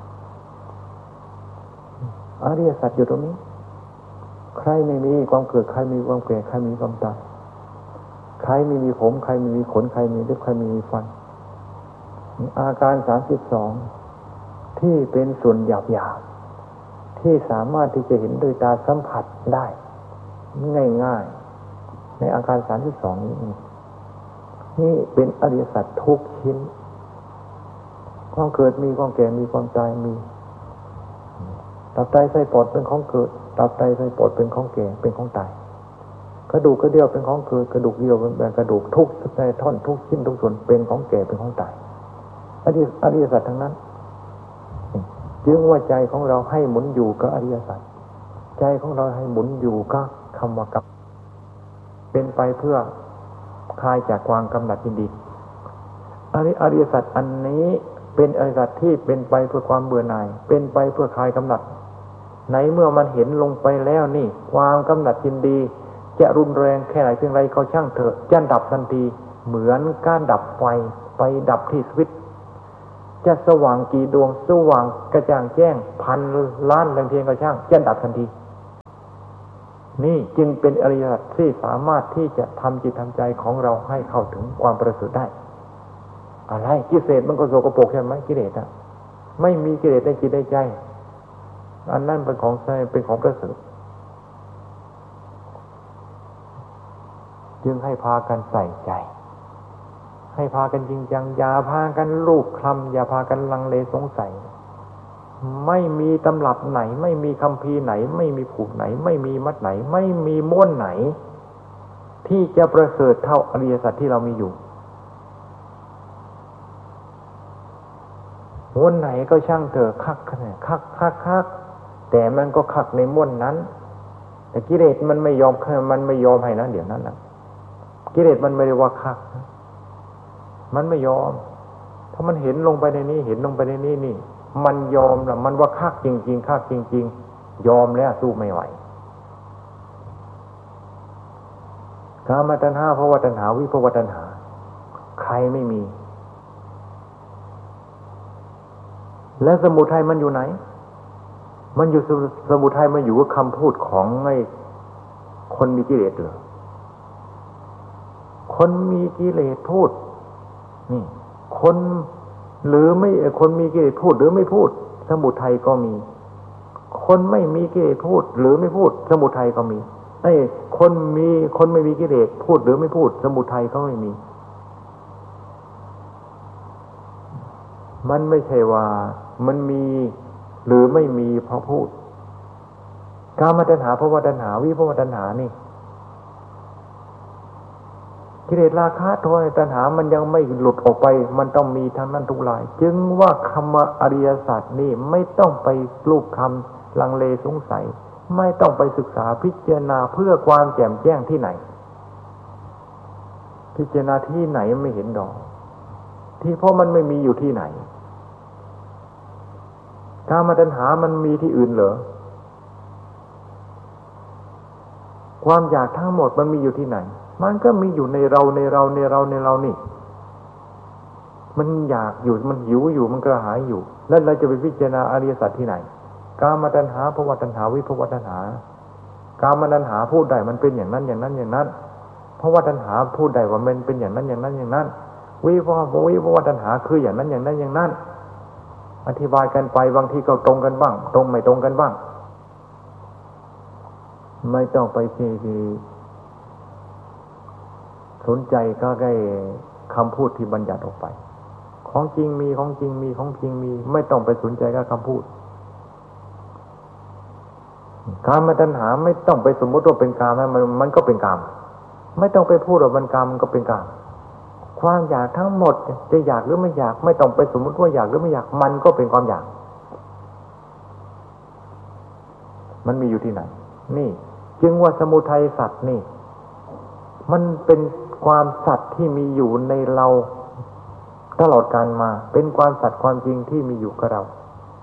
อริยสัจอยู่ตรงนี้ใครไม่มีความเกิดใครมีความแก่ใครมีความตายใครไม่มีผมใครไม่มีขนใครมีเล็บใครไม่มีฟันอาการสามสิบสองที่เป็นส่วนหยาบหยาบที่สามารถที่จะเห็นด้วยตาสัมผัสได้ง่ายๆในอาการสามสิบสองนี้นี่เป็นอริยสัจทุกชิ้นความเกิดมีความแก่มีความตายมีตับไตไส้ปอดเป็นของเกิดตับไตไส้ปอดเป็นของแก่เป็นของตายกระดูกกระเดี่ยวเป็นของเกิดกระดูกเดี่ยวเป็นกระดูกทุกในท่อนทุกชิ้นทุกส่วนเป็นของแก่เป็นของตายอริยอริยสัจทั้งนั้นจึงว่าใจของเราให้หมุนอยู่กับอริยสัจใจของเราให้หมุนอยู่กับคำว่ากับเป็นไปเพื่อคลายจากความกำหนัดยินดีอริอริยสัจอันนี้เป็นอริยสัจที่เป็นไปเพื่อความเบื่อหน่ายเป็นไปเพื่อคลายกำหนัดในเมื่อมันเห็นลงไปแล้วนี่ความกำหนัดยินดีจะรุนแรงแค่ไหนเพียงไรก็ช่างเถอะจะดับทันทีเหมือนการดับไฟไปดับที่สวิตช์จะสว่างกี่ดวงสว่างกระจ่างแจ้งพันล้านแรงเทียนก็ช่างจะดับทันทีนี่จึงเป็นอริยสัจที่สามารถที่จะทำจิตทำใจของเราให้เข้าถึงความประเสริฐได้อะไรกิเลสมันก็โสโครกใช่ไหมกิเลสอ่ะไม่มีกิเลสในจิตในใจอันนั้นเป็นของใช่เป็นของประเสริฐจึงให้พากันใส่ใจให้พากันจริงจังอย่าพากันลูกคลำอย่าพากันลังเลสงสัยไม่มีตำรับไหนไม่มีคัมภีร์ไหนไม่มีผูกไหนไม่มีมัดไหนไม่มีม้วนไหนที่จะประเสริฐเท่าอริยสัจที่เรามีอยู่ม้วนไหนก็ช่างเถอะคักคักคักคักแต่มันก็คักในม้วนนั้นแต่กิเลสมันไม่ยอมมันไม่ยอมให้นะเดี๋ยวนั้นนะกิเลสมันไม่ได้ว่าคักมันไม่ยอมถ้ามันเห็นลงไปในนี้เห็นลงไปในนี้นี่มันยอมละมันว่าคักจริงๆคักจริงๆยอมแล้วสู้ไม่ไหวกามตัณหาภวตัณหาวิภวตัณหาใครไม่มีแล้วสมุทัยมันอยู่ไหนมันอยู่สมุทัยมันอยู่กับคำพูดของไอ้คนมีกิเลสเหรอคนมีกิเลสพูดนี่คนหรือไม่คนมีกิเลสพูดหรือไม่พูดสมุทัยก็มีคนไม่มีกิเลสพูดหรือไม่พูดสมุทัยก็มีไอ้คนมีคนไม่มีกิเลสพูดหรือไม่พูดสมุทัยก็ไม่มีมันไม่ใช่ว่ามันมีหรือไม่มีเพราะพูดกามตัณหาภวตัณหาวิภวตัณหานี่กิเลสราคะโทสะตัณหามันยังไม่หลุดออกไปมันต้องมีทั้งนั้นทุกหลายจึงว่าคำว่าอริยสัจนี่ไม่ต้องไปลูกคำลังเลสงสัยไม่ต้องไปศึกษาพิจารณาเพื่อความแจ่มแจ้งที่ไหนพิจารณาที่ไหนไม่เห็นดอกที่เพราะมันไม่มีอยู่ที่ไหนกามตัณหามันมีที่อื่นเหรอความอยากทั้งหมดมันมีอยู่ที่ไหนมันก็มีอยู่ในเราในเราในเราในเรานี่มันอยากอยู่มันหิวอยู่มันกระหายอยู่แล้วเราจะไปพิจารณาอริยสัจที่ไหนกามตัณหาภวตัณหาวิภวตัณหากามตัณหาพูดได้มันเป็นอย่างนั้นอย่างนั้นอย่างนั้นภวตัณหาพูดได้ว่ามันเป็นอย่างนั้นอย่างนั้นอย่างนั้นวิภววิภวตัณหาคืออย่างนั้นอย่างนั้นอย่างนั้นอธิบายกันไปบางทีก็ตรงกันบ้างตรงไม่ตรงกันบ้างไม่ต้องไปที่สนใจก็แค่คำพูดที่บัญญัติออกไปของจริงมีของจริงมีของจริงมีไม่ต้องไปสนใจกับคำพูดกามตัณหาไม่ต้องไปสมมติว่าเป็นกามมันมันก็เป็นกามไม่ต้องไปพูดว่ามันกามมันก็เป็นกามความอยากทั้งหมดจะอยากหรือไม่อยากไม่ต้องไปสมมติว่าอยากหรือไม่อยากมันก็เป็นความอยากมันมีอยู่ที่ไหนนี่จึงว่าสมุทัยสัตว์นี่มันเป็นความสัตย์ที่มีอยู่ในเราตลอดกาลมาเป็นความสัตย์ความจริงที่มีอยู่กับเรา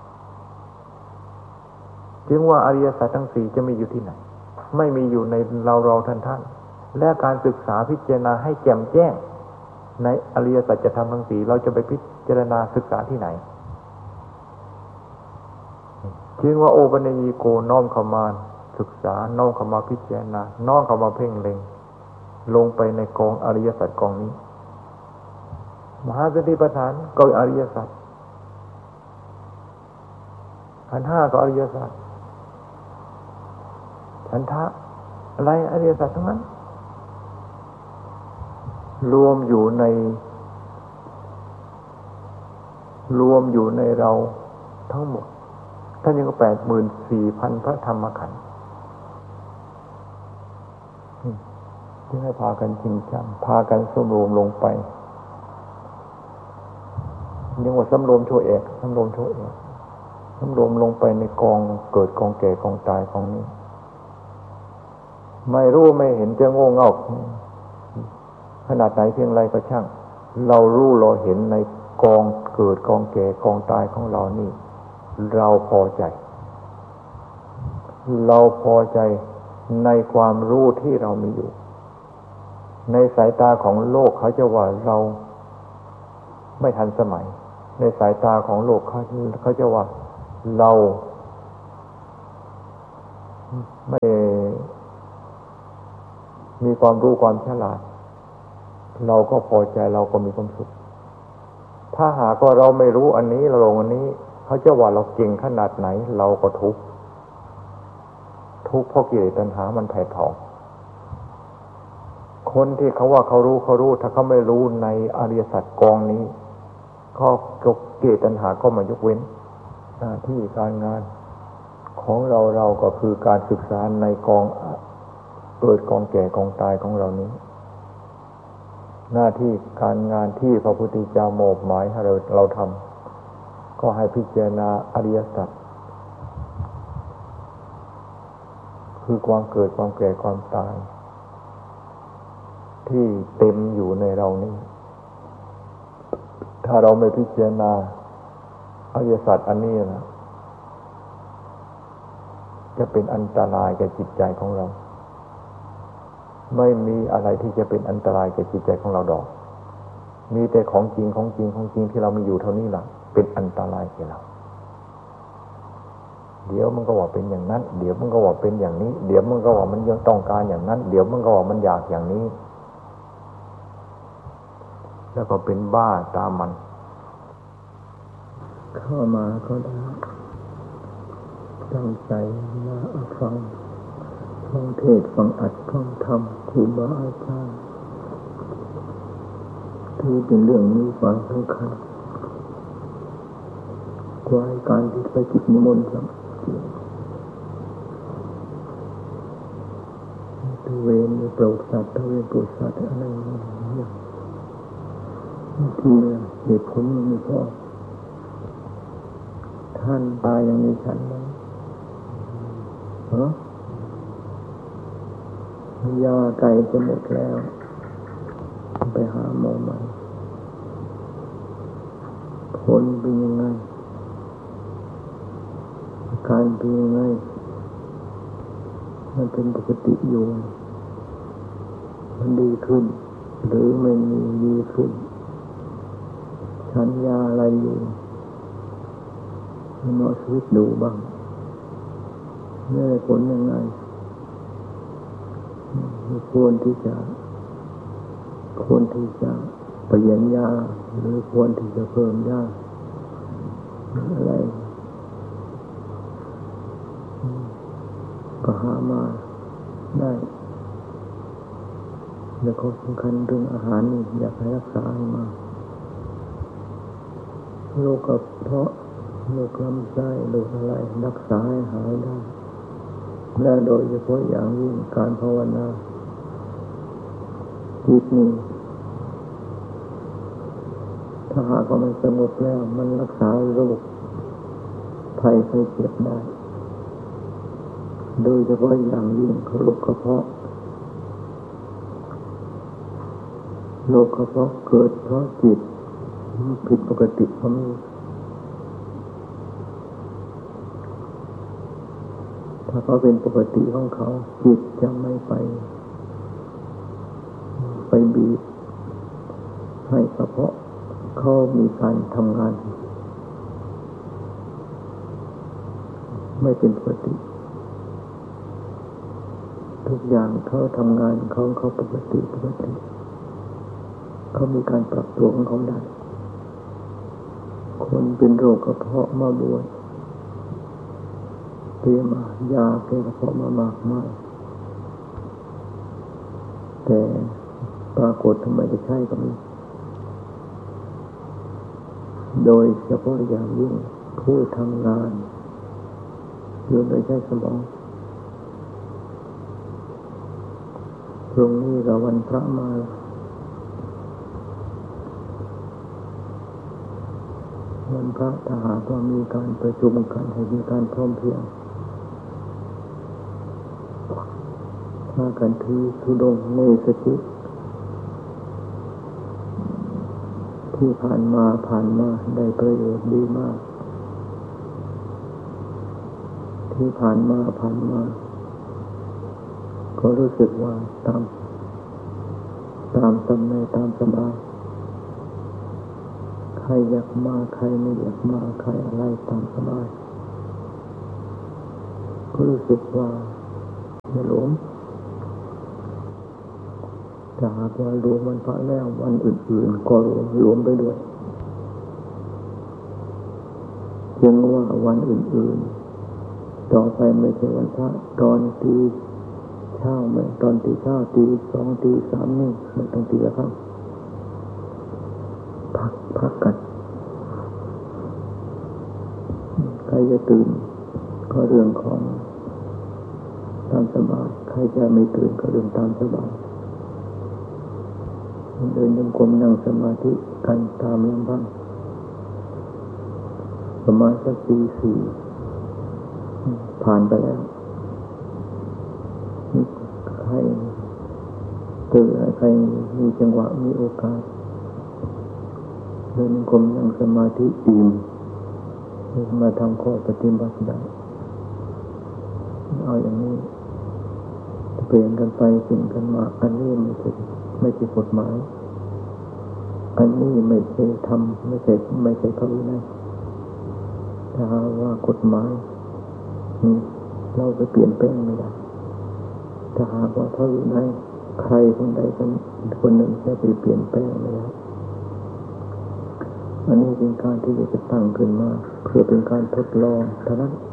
จึงว่าอริยสัจทั้งสี่จะมีอยู่ที่ไหนไม่มีอยู่ในเราเราท่านท่านและการศึกษาพิจารณาให้แจ่มแจ้งในอริยสัจธรรมทั้งสี่เราจะไปพิจารณาศึกษาที่ไหนจึงว่าโอปัญญีโกน้อมเข้ามาศึกษาน้อมเข้ามาพิจารณาน้อมเข้ามาเพ่งเล็งลงไปในกองอริยสัจกองนี้มหาสติปัฏฐานก็อริยสัจขันธ์ห้าก็อริยสัจฉันทะอะไรอริยสัจทั้งนั้นรวมอยู่ในรวมอยู่ในเราทั้งหมดท่านยังก็แปดหมื่นสี่พันพระธรรมขันธ์ที่ให้พากันจริงจังพากันสำรวมลงไปเรียกว่าสำรวมโชว์เอกสำรวมโชว์เอกสำรวมลงไปในกองเกิดกองแก่กองตายของนี้ไม่รู้ไม่เห็นจะโง่เง่าขนาดไหนเพียงไรก็ช่างเรารู้เราเห็นในกองเกิดกองแก่กองตายของเรานี่เราพอใจเราพอใจในความรู้ที่เรามีอยู่ในสายตาของโลกเขาจะว่าเราไม่ทันสมัยในสายตาของโลกเขาเขาจะว่าเราไม่มีความรู้ความฉลาดเราก็พอใจเราก็มีความสุขถ้าหากว่าเราไม่รู้อันนี้เราลงอันนี้เขาจะว่าเราเก่งขนาดไหนเราก็ทุกข์ทุกข์เพราะกิเลสตัณหามันแผดเผาคนที่เขาว่าเขารู้เขารู้ถ้าเขาไม่รู้ในอริยสัจกองนี้ก็กิเลสตัณหาก็มายกเว้นหน้าที่การงานของเราเราก็คือการศึกษาในกองเกิดกองแก่กองตายของเรานี้หน้าที่การงานที่พระพุทธเจ้าโมบหมายให้เราเราทำก็ให้พิจารณาอริยสัจคือความเกิดความแก่ความตายที่เต็มอยู่ในเรานี้ถ้าเราไม่พิจารณาอริยสัจอันนี้นะจะเป็นอันตรายแก่จิตใจของเราไม่มีอะไรที่จะเป็นอันตรายแก่จิตใจของเราดอกมีแต่ของจริงของจริงของจริงที่เรามีอยู่เท่านี้ล่ะเป็นอันตรายแก่เราเดี๋ยวมันก็ว่าเป็นอย่างนั้นเดี๋ยวมันก็ว่าเป็นอย่างนี้เดี๋ยวมันก็ว่ามันยังต้องการอย่างนั้นเดี๋ยวมันก็ว่ามันอยากอย่างนี้แล้วก็เป็นบ้าตามมันเข้ามาก็ได้ตั้งใจมาฟังฟังเทศฟังอัดฟังธรรมครูบาอาจารย์ที่เป็นเรื่องนี้ความสำคัญกว่าการที่ไปจิตนิมนต์ครับตะเวนในโปรดสัตว์ตะเวนโปรดสัตว์อะไรอย่างที่เหตุผลมันไม่พอท่านตายยังมีฉันไหมฮะยาไก่จะหมดแล้วไปหาหมอใหม่ผลเป็นยังไงอาการเป็นยังไงมันเป็นปกติอยู่มันดีขึ้นหรือไม่มีดีขึ้นฉันยาอะไรอยู่ให้หมอชีวิตดูบ้างได้ผลยังไงควรที่จะควรที่จะเปลี่ยนยาหรือควรที่จะเพิ่มยาอะไรก็หามาได้แล้วก็สำคัญเรื่องอาหารนี่อยากให้รักษาให้มากโรคกระเพาะโรคลำไส้โรคอะไรรักษาให้หายได้และโดยเฉพาะอย่างยิ่งการภาวนาจิตนี้ถ้าหากว่ามันสงบแล้วมันรักษาโรคภัยไข้เจ็บได้โดยเฉพาะอย่างยิ่งโรคกระเพาะโรคกระเพาะเกิดเพราะจิตผิดปกติก็มีถ้าเขาเป็นปกติของเขาจิตจะไม่ไปไปบีบให้กระเพาะเขามีการทำงานไม่เป็นปกติทุกอย่างเขาทำงานเขาเขาปกติปกติเขามีการปรับตัวของเขาได้คนเป็นโรคกระเพาะมาบวชเตรียมยาแก้กระเพาะมามากมายแต่ปรากฏทำไมจะใช่ก็มีโดยเฉพาะอย่างยิ่งผู้ทำงานอยู่โดยใช้สมองตรงนี้เราวันพระมาวันพระถ้าหากว่ามีการประชุมกันให้มีการพร้อมเพรียงถ้ากันทีทุดงเนสจิที่ผ่านมาผ่านมาได้ประโยชน์ดีมากที่ผ่านมาผ่านมาก็รู้สึกว่าตามตามสำในตามสบายใครรอยากมาใครไม่อยากมาใครอะไรตามสบายก็รู้สึกว่าไม่หลงถ้าหากว่ารวมวันพระแล้ววันอื่นๆก็รวมรวมไปด้วยเพียงว่าวันอื่นๆต่อไปไม่ใช่วันพระตอนตีเช้าไม่ตอนตีเช้าตีสองตีสามนี่ไม่ต้องตีแล้วครับพักพักกันใครจะตื่นก็เรื่องของตามสบายใครจะไม่ตื่นก็เรื่องตามสบายเดินจงกรมนั่งสมาธิกันตามลำพังประมาณสักตีสี่ผ่านไปแล้วใครตื่นใครมีจังหวะมีโอกาสเดินจงกรมนั่งสมาธิอิ่มมาทำข้อปฏิบัติได้เอาอย่างนี้เปลี่ยนกันไปเปลี่ยนกันมาอันนี้ไม่ใช่ไม่ใช่กฎหมายอันนี้ไม่ใช่ทำไม่ใช่ไม่ใช่พระวินัยถ้าว่ากฎหมายเราไปเปลี่ยนแปลงไม่ได้ถ้าหากว่าพระวินัยใครคนใดคนคนหนึ่งจะไปเปลี่ยนแปลงไม่ได้อันนี้เป็นการที่จะตั้งขึ้นมาเพื่อเป็นการทดลองเท่านั้น